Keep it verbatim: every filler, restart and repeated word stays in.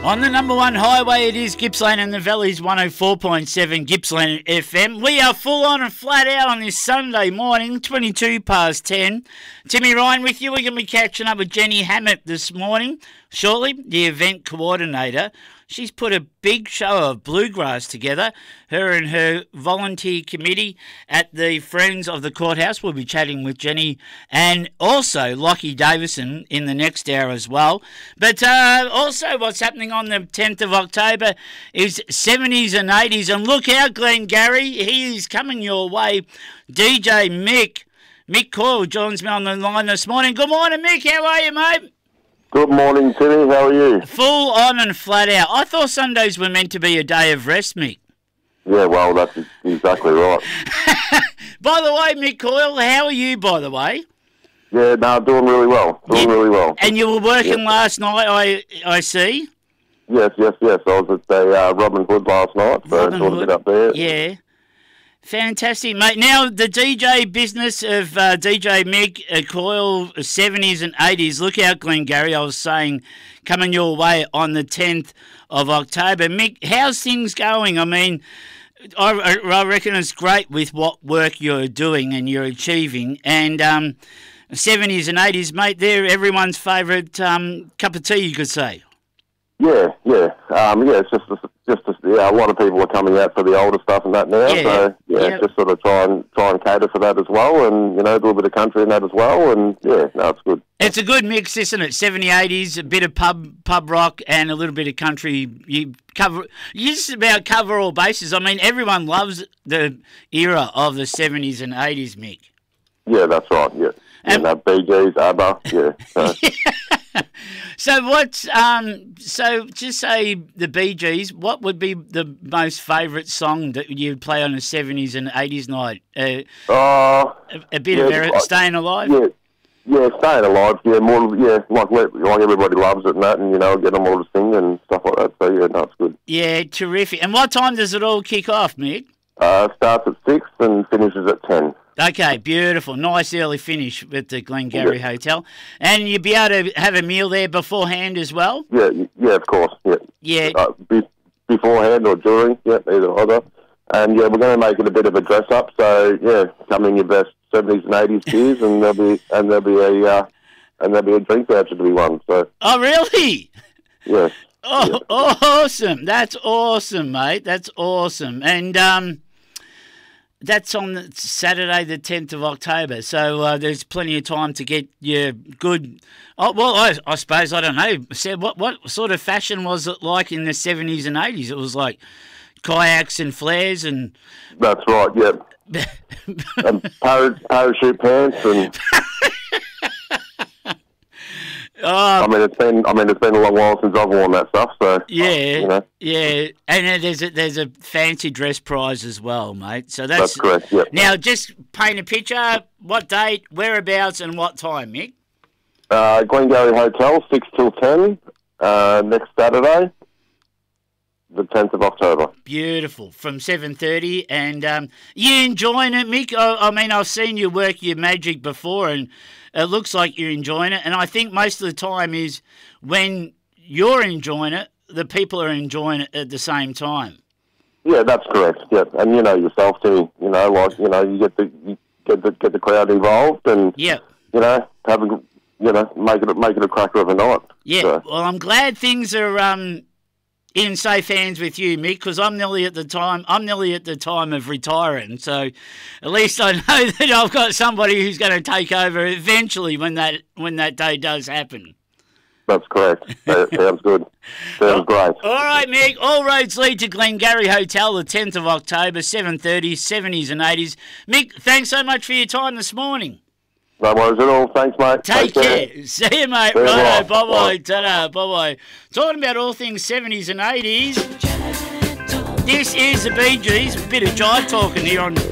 On the number one highway, it is Gippsland and the Valleys one oh four point seven Gippsland F M. We are full on and flat out on this Sunday morning, twenty-two past ten. Timmy Ryan with you. We're going to be catching up with Jenny Hammett this morning. Shortly, the event coordinator. She's put a big show of bluegrass together. Her and her volunteer committee at the Friends of the Courthouse. We'll be chatting with Jenny and also Lockie Davison in the next hour as well. But uh, also what's happening on the tenth of October is seventies and eighties. And look out, Glengarry, he is coming your way. D J Mick, Mick Coyle joins me on the line this morning. Good morning, Mick. How are you, mate? Good morning, Timmy. How are you? Full on and flat out. I thought Sundays were meant to be a day of rest, Mick. Yeah, well, that's exactly right. By the way, Mick Coyle, how are you, by the way? Yeah, no, doing really well. Doing Yeah. really well. And you were working Yeah. last night, I I see. Yes, yes, yes. I was at the uh, Robin Hood last night, so Robin doing a Hood. bit up there. Yeah. Fantastic, mate. Now, the D J business of uh, D J Mick uh, Coyle, seventies and eighties. Look out, Glengarry, I was saying, coming your way on the tenth of October. Mick, how's things going? I mean, I, I reckon it's great with what work you're doing and you're achieving. And um, seventies and eighties, mate, they're everyone's favourite um, cup of tea, you could say. Yeah, yeah. Um, yeah, it's just, just, just yeah, a lot of people are coming out for the older stuff and that now. Yeah. So, yeah, Yeah. just sort of try and try and cater for that as well, and, you know, do a bit of country in that as well, and, yeah, no, it's good. It's a good mix, isn't it? seventies, eighties, a bit of pub pub rock and a little bit of country. You cover, you just about cover all bases. I mean, everyone loves the era of the seventies and eighties, Mick. Yeah, that's right, yeah. And- And uh, B Gs, ABBA, yeah. So. So what's um? So just say the Bee Gees. What would be the most favourite song that you'd play on a seventies and eighties night? Uh, Uh, a, a bit yeah, of Eric, I- Staying Alive. yeah. Yeah, staying alive, yeah, more, yeah, like, like everybody loves it and that, and, you know, get them all to sing and stuff like that, so, yeah, no, it's good. Yeah, terrific. And what time does it all kick off, Mick? Uh, starts at six and finishes at ten. Okay, beautiful. Nice early finish at the Glengarry Yeah. Hotel. And you'll be able to have a meal there beforehand as well? Yeah, y- yeah, of course, yeah. Yeah. Uh, be, beforehand or during, yeah, either either. And, yeah, we're going to make it a bit of a dress-up, so, yeah, come in your best seventies and eighties gears, and there'll be, and there'll be a, uh, and there'll be a drink voucher to be won, so, Oh, really? yeah. Oh, Yeah. awesome. That's awesome, mate. That's awesome. And um, that's on the Saturday, the tenth of October. So uh, there's plenty of time to get your good... Oh, well, I, I suppose, I don't know. Seb, What, what sort of fashion was it like in the seventies and eighties? It was like kayaks and flares and... That's right, yeah. And para- parachute pants and... Oh, I mean, it's been. I mean, it's been a long while since I've worn that stuff. So yeah, you know, yeah. And then there's a, there's a fancy dress prize as well, mate. So that's, that's correct. Yeah. Now, just paint a picture. What date, whereabouts, and what time, Mick? Uh, Glengarry Hotel, six till ten. Uh, next Saturday, the tenth of October. Beautiful. From seven thirty, and um, you enjoying it, Mick? I, I mean, I've seen you work your magic before, and it looks like you're enjoying it. And I think most of the time is when you're enjoying it, the people are enjoying it at the same time. Yeah, that's correct. Yeah, and you know yourself too. You know, like you know, you get the you get the get the crowd involved, and Yeah. you know, have a you know, make it make it a cracker of a night. Yeah. So, Well, I'm glad things are um, in safe hands with you, Mick, because I'm nearly at the time. I'm nearly at the time of retiring, so at least I know that I've got somebody who's going to take over eventually when that when that day does happen. that's correct. That sounds good. Sounds great. All right, Mick. All roads lead to Glengarry Hotel, the tenth of October, seven thirty, seventies and eighties. Mick, thanks so much for your time this morning. No worries at all. Thanks, mate. Take care. See you, mate. See you, Righto. bye. Bye-bye. Bye. Ta-da. Bye-bye. Talking about all things seventies and eighties. This is the Bee Gees. A bit of jive talking here on